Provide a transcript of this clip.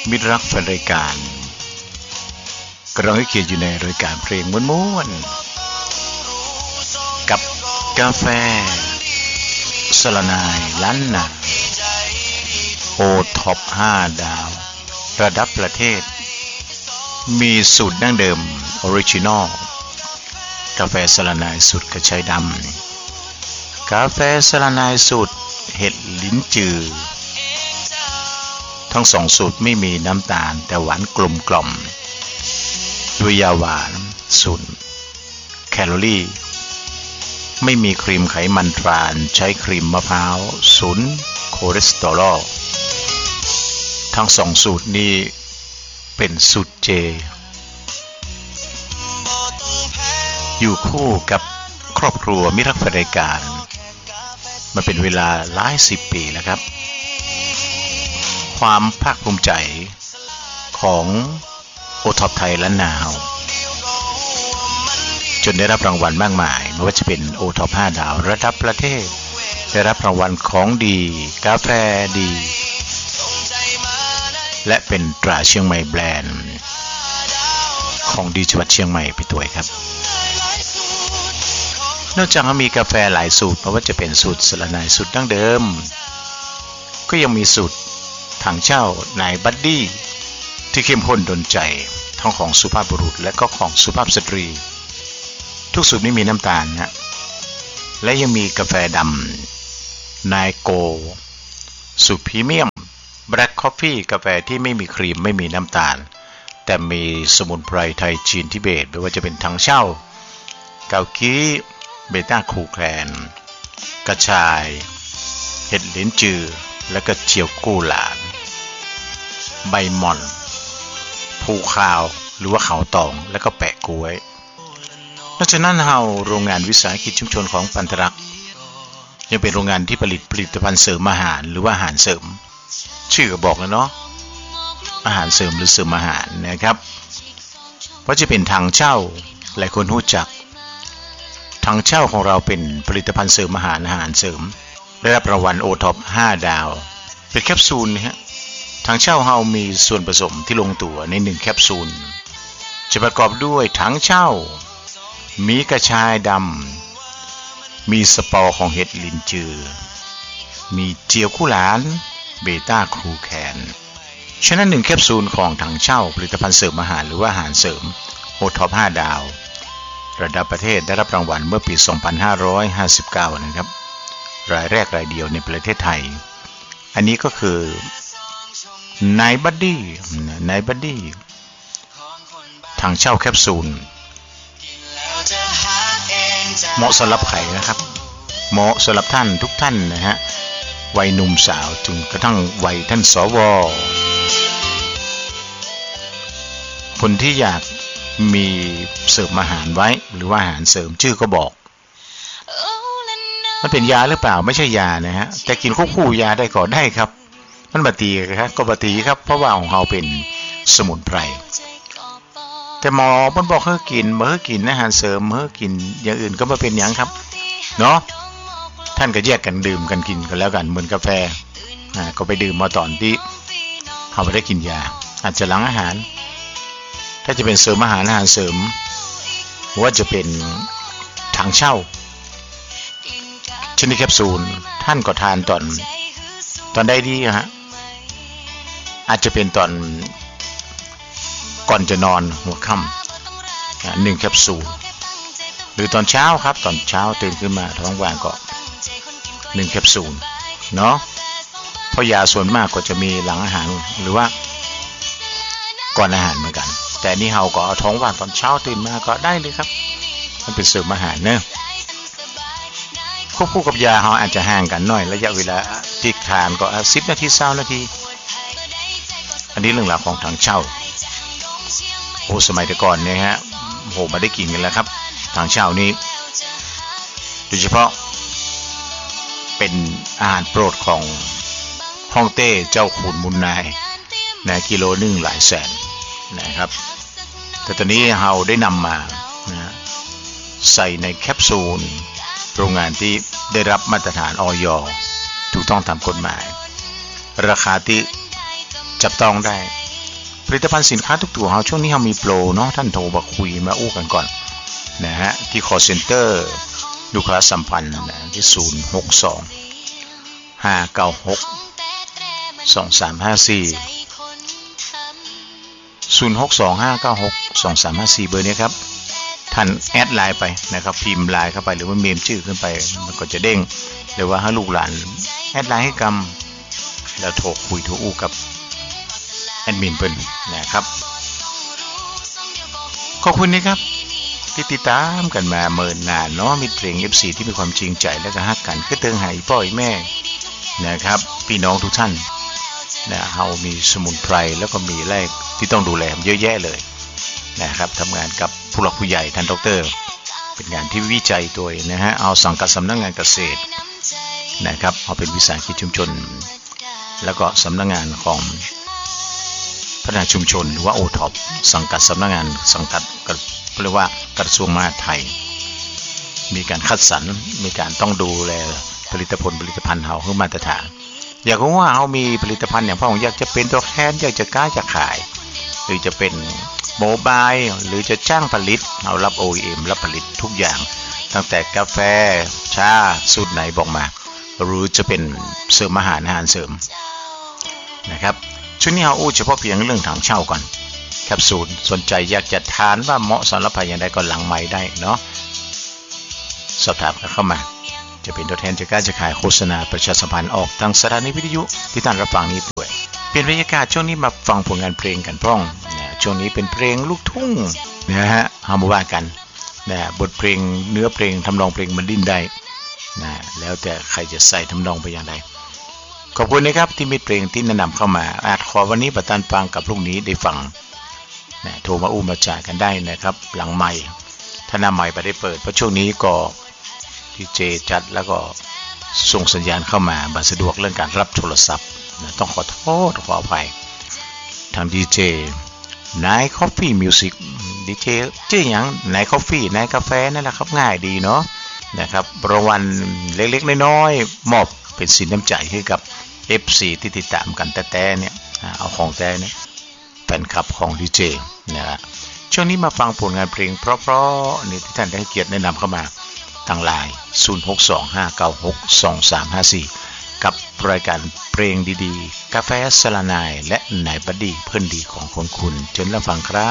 มิตรรักแฟนรายการกำลังให้เกียรติอยู่ในรายการเพลงม้วนๆกับกาแฟสลานายล้านนาโอท็อป5 ดาวระดับประเทศมีสูตรดั้งเดิมออริจินอลกาแฟสลานายสูตรกระชายดำกาแฟสลานายสูตรเห็ดลิ้นจือทั้งสองสูตรไม่มีน้ำตาลแต่หวานกลมกล่อมด้วยยาหวาน0แคลอรี่ไม่มีครีมไขมันทรานใช้ครีมมะพร้าว0คอเลสเตอรอลทั้งสองสูตรนี้เป็นสูตรเจอยู่คู่กับครอบครัวมิตรรักแฟนรายการมาเป็นเวลาหลาย10 ปีแล้วครับความภาคภูมิใจของโอท็อปไทยล้านนาเฮาจนได้รับรางวัลมากมายไม่ว่าจะเป็นโอท็อป5 ดาวระดับประเทศได้รับรางวัลของดีกาแฟดีและเป็นตราเชียงใหม่แบรนด์ของดีจังหวัดเชียงใหม่ไปด้วยครับนอกจากมีกาแฟหลายสูตรไม่ว่าจะเป็นสูตรสลานายสูตรดั้งเดิมก็ยังมีสูตรถังเช่านายบัดดี้ที่เข้มข้นดลใจทั้งของสุภาพบุรุษและก็ของสุภาพสตรีทุกสูตรไม่มีน้ำตาลนะและยังมีกาแฟดำนายโกสูตรพรีเมียมแบล็คคอฟฟี่กาแฟที่ไม่มีครีมไม่มีน้ำตาลแต่มีสมุนไพรไทยจีนทิเบตไม่ว่าจะเป็นถังเช่าเกากี้เบต้าคูแคลนกระชายเห็ดลิ้นจือและก็เจียวกู้หลานใบหม่อนภูคาวหรือว่าเขาตองและก็แปะก๊วยนอกจากนั้นเฮาโรงงานวิสาหกิจชุมชนของปันธรักษ์ยังเป็นโรงงานที่ผลิตภัณฑ์เสริมอาหารหรือว่าอาหารเสริมชื่อก็บอกแล้วเนาะอาหารเสริมหรือเสริมอาหารนะครับเพราะจะเป็นทางเช่าหลายคนรู้จักทางเช่าของเราเป็นผลิตภัณฑ์เสริมอาหารเสริมได้รับรางวัลโอท็อป5 ดาวเป็นแคปซูลนะฮะทางเช่าเฮามีส่วนผสมที่ลงตัวใน1แคปซูลจะประกอบด้วยถังเช่ามีกระชายดำมีสปอร์ของเห็ดลิ้นจือมีเจียวคู่หลานเบต้าครูแคนฉะนั้น1แคปซูลของถังเช่าผลิตภัณฑ์เสริมอาหารหรือว่าอาหารเสริมโอท็อป5 ดาวระดับประเทศได้รับรางวัลเมื่อปี2559นะครับรายแรกรายเดียวในประเทศไทยอันนี้ก็คือนายบัดดี้ถังเช่าแคปซูลเหมาะสำหรับใครนะครับเหมาะสำหรับท่านทุกท่านนะฮะวัยหนุ่มสาวจนกระทั่งวัยท่านสวคนที่อยากมีเสริมอาหารไว้หรือว่าอาหารเสริมชื่อก็บอกมันเป็นยาหรือเปล่าไม่ใช่ยานะฮะแต่กินควบคู่ยาได้ก็ได้ครับมันบัตีครับก็บัตีครับเพราะว่าของเราเป็นสมุนไพรแต่หมอมันบอกให้กินเมื่อกินอาหารเสริมเมื่อกินอย่างอื่นก็ไม่เป็นอย่างครับเนาะท่านก็แยกกันดื่มกันกินกันแล้วกันเหมือนกาแฟก็ไปดื่มมาตอนที่เขาไม่ได้กินยาอาจจะหลังอาหารถ้าจะเป็นเสริมอาหารเสริมว่าจะเป็นถังเช่าชนิดแคปซูลท่านก็ทานตอนได้ดีฮะอาจจะเป็นตอนก่อนจะนอนหัวค่ำ1แคปซูลหรือตอนเช้าครับตอนเช้าตื่นขึ้นมาท้องว่างก็1แคปซูลเนาะเพราะยาส่วนมากก็จะมีหลังอาหารหรือว่าก่อนอาหารเหมือนกันแต่นี่เฮาก็เอาท้องว่างตอนเช้าตื่นมาก็ได้เลยครับมันเป็นเสริมอาหารเนอะควบคู่กับยาเฮาอาจจะห่างกันหน่อยระยะเวลาที่ทานก็10 นาที20 นาทีอันนี้เรื่องราวของถังเช่าโอ้สมัยแต่ก่อนเนี่ยฮะโหมาได้กินกันแล้วครับถังเช่านี้โดยเฉพาะเป็นอาหารโปรดของฮ่องเต้เจ้าขุนมุนนายนะกิโลนึงหลายแสนนะครับแต่ตอนนี้เราได้นำมานะใส่ในแคปซูลโรงงานที่ได้รับมาตรฐานอย.ถูกต้องตามกฎหมายราคาที่จับต้องได้ลิตภัณฑ์สินค้าทุกตัวเราช่วงนี้เรามีโปรเนาะท่านโทรมาคุยมาอู้กันก่อนนะฮะที่ call center ลูกค้าสัมพันธ์นะที่062-596-2354 เบอร์นี้ครับท่านแอดไลน์ไปนะครับพิมพ์ไลน์เข้าไปหรือว่าเมมชื่อขึ้นไปมันก็จะเด้งหรือว่าให้ลูกหลานแอดไลน์ให้กำแล้วโทรคุยโทรอู้กับแอดมินเพิ่นนะครับขอบคุณนะครับที่ติดตามกันมาเมินนานเนาะมีเพลง FC ที่มีความจริงใจและก็ฮักกันคือเติงให้พ่อแม่นะครับพี่น้องทุกท่านนะเฮามีสมุนไพรแล้วก็มีแรกที่ต้องดูแลเยอะแยะเลยนะครับทำงานกับผู้หลักผู้ใหญ่ท่านดร.เป็นงานที่วิจัยโดยนะฮะเอาสังกัดสำนักงานเกษตรนะครับเอาเป็นวิสาหกิจชุมชนแล้วก็สำนักงานของพัฒนาชุมชนหรือว่าโอท็อปสังกัดสำนักงานสังกัดก็เรียกว่ากระทรวงมหาดไทยมีการคัดสรรมีการต้องดูแลผลิตภัณฑ์เฮาให้มาตรฐานอยากรู้ว่าเฮามีผลิตภัณฑ์อย่างพ่อผมอยากจะเป็นตัวแทนอยากจะกล้าจะขายหรือจะเป็นโมบายหรือจะจ้างผลิตเอารับ OEM รับผลิตทุกอย่างตั้งแต่กาแฟชาสูตรไหนบอกมาหรือจะเป็นเสริมอาหารเสริมนะครับช่วงนี้เราอู้เฉพาะเพียงเรื่องถังเช่าก่อนแคปซูลสนใจอยากจะทานว่าเหมาะสำหรับใครอย่างไรก็หลังไมค์ได้เนาะสอบถามกันเข้ามาจะเป็นตัวแทนจากการจะขายโฆษณาประชาสัมพันธ์ออกทางสถานีวิทยุที่ท่านรับฟังนี้ด้วยเปลี่ยนบรรยากาศช่วงนี้มาฟังผลงานเพลงกันพ้องนะช่วงนี้เป็นเพลงลูกทุ่งนะฮะเอามาว่ากันนะบทเพลงเนื้อเพลงทำนองเพลงมันดิ้นได้นะแล้วแต่ใครจะใส่ทำนองไปอย่างไรขอบคุณนะครับที่มีเพลงที่แนะนำเข้ามาอาจขอวันนี้ประทานฟังกับพรุ่งนี้ได้ฟังนะโทรมาอู้มาจ่ายกันได้นะครับหลังใหม่ถ้าหน้าใหม่ไปได้เปิดเพราะช่วงนี้ก็ดีเจจัดแล้วก็ส่งสัญญาณเข้ามาบันสะดวกเรื่องการรับโทรศัพท์นะต้องขอโทษขออภัยทางดีเจนายคอฟฟี่มิวสิกดีเจชื่ออย่างนายคอฟฟี่นายกาแฟนั่นแหละครับง่ายดีเนาะนะครับรางวัลเล็กๆน้อยๆมอบเป็นสินน้ำใจให้กับ FC ที่ติดตามกันแต่เนี่ยเอาของแต่เนี่ยแฟนคลับของดีเจนะฮะช่วงนี้มาฟังผลงานเพลงเพราะๆนี่ที่ท่านได้ให้เกียรติแนะนำเข้ามาทางไลน์0625962354กับรายการเพลงดีๆกาแฟสลานายและนายบัดดี้เพื่อนดีของคุณเชิญรับฟังครับ